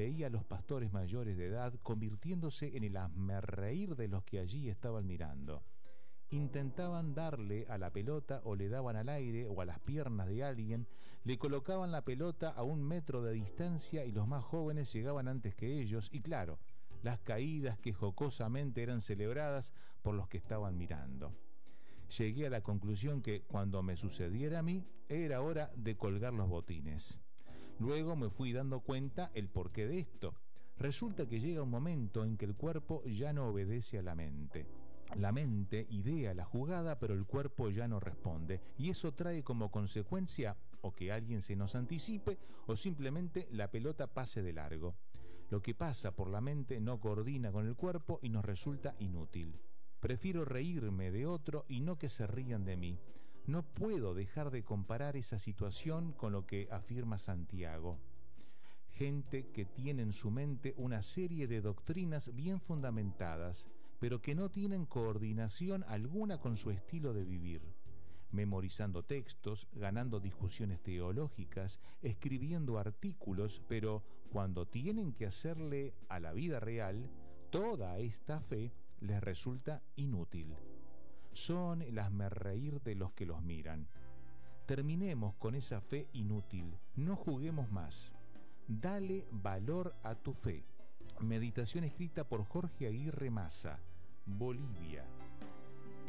veía a los pastores mayores de edad convirtiéndose en el hazmerreír de los que allí estaban mirando. Intentaban darle a la pelota o le daban al aire o a las piernas de alguien, le colocaban la pelota a 1 metro de distancia y los más jóvenes llegaban antes que ellos y claro, las caídas que jocosamente eran celebradas por los que estaban mirando. Llegué a la conclusión que cuando me sucediera a mí era hora de colgar los botines. Luego me fui dando cuenta el porqué de esto. Resulta que llega un momento en que el cuerpo ya no obedece a la mente. La mente idea la jugada, pero el cuerpo ya no responde. Y eso trae como consecuencia o que alguien se nos anticipe o simplemente la pelota pase de largo. Lo que pasa por la mente no coordina con el cuerpo y nos resulta inútil. Prefiero reírme de otro y no que se rían de mí. No puedo dejar de comparar esa situación con lo que afirma Santiago. Gente que tiene en su mente una serie de doctrinas bien fundamentadas, pero que no tienen coordinación alguna con su estilo de vivir. Memorizando textos, ganando discusiones teológicas, escribiendo artículos, pero cuando tienen que hacerle a la vida real, toda esta fe les resulta inútil. Son el hazmerreír de los que los miran. Terminemos con esa fe inútil, no juguemos más. Dale valor a tu fe. Meditación escrita por Jorge Aguirre Massa, Bolivia.